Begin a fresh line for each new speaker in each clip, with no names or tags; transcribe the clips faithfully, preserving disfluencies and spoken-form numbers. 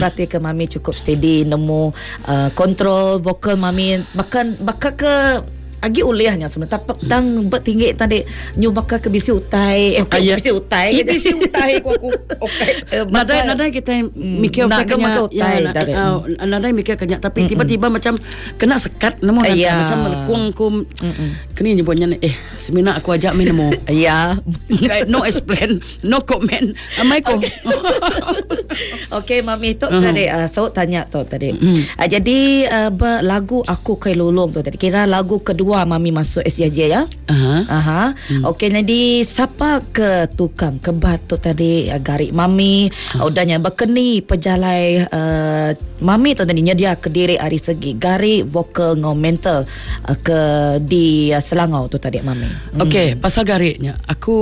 perhatikan mami cukup steady, nemu uh, kontrol vokal mami bahkan bakal ke agi ulihnya sebenarnya tapi tang bertinggi tadi nyu bakal ke bisi utai eh
Ayah.
bisi utai
Ya, bisi utai ku aku. Okay. Nadai nadai kita mikir
nak ke maka utai
ya, nadai mikir kenyak tapi tiba-tiba macam kena sekat nemu nanti
Ya.
macam lekung ku kini nyebutnya eh semina aku ajak mi nemu.
Ya.
No explain, no comment. Amai ko.
Okey mami tu tadi uh, so tanya tu tadi. Uh, jadi uh, ber- lagu Aku Kai Lulung tu tadi kira lagu kedua mami masuk S Y J ya.
Aha.
Aha. Hmm. Okey jadi siapa ke tukang kebat tu tadi uh, garik mami uh. udahnya berkeni pejalai uh, mami tu tadi nyedia ke diri hari segi garik vokal ngau mental uh, ke di uh, Selangor tu tadi mami. Hmm.
Okey, pasal gariknya aku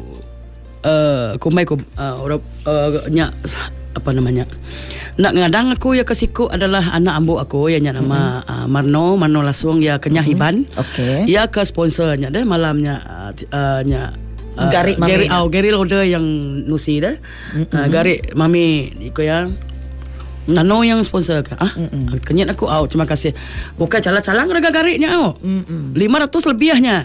uh, kumai ku uh, orang uh, nya apa namanya nak ngadang aku ya kesiku adalah anak ambu aku ya nya nama mm-hmm. uh, Marno Marno Lasung ya kenyah mm-hmm. Iban
okey
ya ke sponsornya deh malamnya uh, uh, nya uh,
Gary
Gary au Gary Loader yang nusi deh mm-hmm. uh, Gary mami iko ya nano yang sponsor ka ah mm-hmm. kenyat aku au terima kasih bukan calang-calang harga gariknya au mm-hmm. lima ratus lebihnya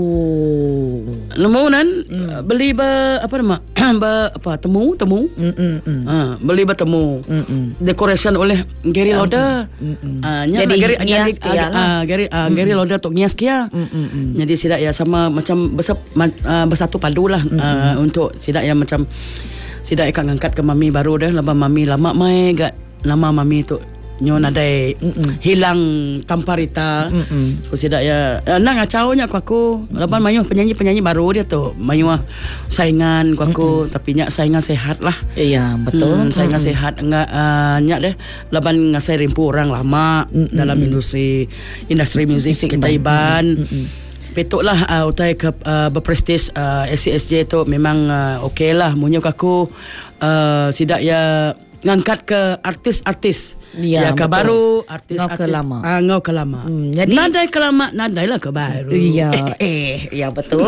oh
lemunan mm. beli ba apa nama ba apa temu temu
mm-hmm.
ha, beli bertemu mm-hmm. decoration oleh Gary Loader mm-hmm. uh,
jadi
Gary
Gary
uh, Gary uh, mm-hmm. Gary Loader tok ngias kia mm-hmm. jadi sidak ya sama macam besar uh, bersatu padu lah mm-hmm. uh, untuk sidak ya macam sidak ikan ngangkat ke mami baru dah laba mami lama mai gak nama mami tu nyo nadai mm-mm. hilang tanpa rita mm-mm. Aku sidak ya nang ngacaunya ku aku laban mayu penyanyi-penyanyi baru dia tu mayu saingan ku aku mm-mm. tapi nyak saingan sehat lah
iya betul
hmm, saingan mm-mm. sehat enggak uh, nyak deh laban ngasai rimpu orang lama mm-mm. dalam industri industri muzik kita Iban petuk lah uh, utai ke uh, berprestis uh, S C S J tu memang uh, okey lah munyo aku uh, sidak ya ngangkat ke artis-artis ya, ya ke baru artis
ngau ke lama
ah, ngau ke lama hmm, jadi nadai ke lama nadai lah ke baru
iya eh ya betul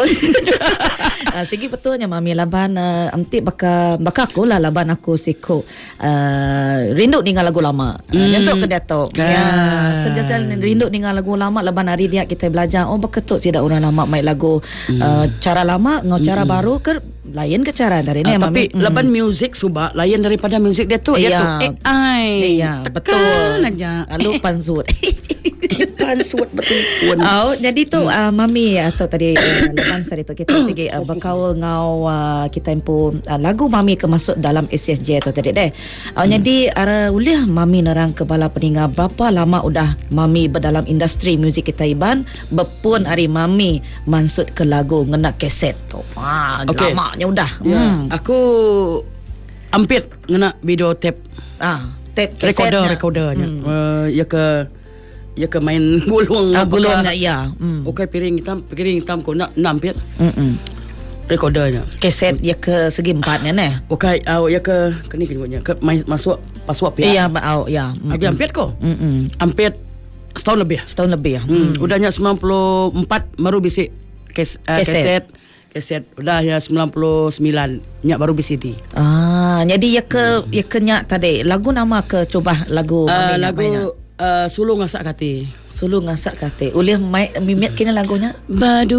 uh, segi betulnya mami laban uh, amti baka baka aku lah laban aku siko uh, rindu dengan lagu lama uh,
hmm.
nyentuk ke dato ya sentiasa rindu dengan lagu lama laban hari dia kita belajar oh beketuk tidak orang lama main lagu hmm. uh, cara lama ngau cara hmm. baru ke lain ke cara dari ni uh,
tapi
mami
laban hmm. muzik subak lain daripada muzik dia tu
iya.
dia tu A I
iya betul
aja
lalu pansut
pansut betul pun
oh jadi tu hmm. uh, mami atau tadi uh, lepas hari tu kita segi uh, berkaul ngau uh, kita impu uh, lagu mami ke masuk dalam S S J tu tadi deh uh, hmm. jadi ara uh, uliah mami nerang ke bala peninggal berapa lama udah mami berdalam industri muzik kita Iban bepun hari mami masuk ke lagu ngena keset tu ah okay. lamanya udah
ya.
hmm.
Aku hampir ngena video tape
ah tape
recorder recordernya hmm. uh, ya ke ya ke main gulung
ah, gulungnya ya
hmm. okey piring hitam piring hitam ko nak nampit
hmm.
recordernya
keset ya ke segi empatnya neh
okey uh, ya ke kini kini ke main masuk password ya
iya au ya
agi hampir ko hmm. hampir setahun lebih
setahun lebih ya
hmm. hmm. udahnya sembilan puluh empat baru bisi kes, uh, keset, keset. Keset udah ya sembilan puluh sembilan nyak baru B C D.
Ah, jadi ya ke hmm. ya ke nyak tadi lagu nama ke coba lagu
uh, lagu uh, Sulu Ngasak Kati.
Sulu Ngasak Kati. Ulih mai mimit kini lagunya.
Badu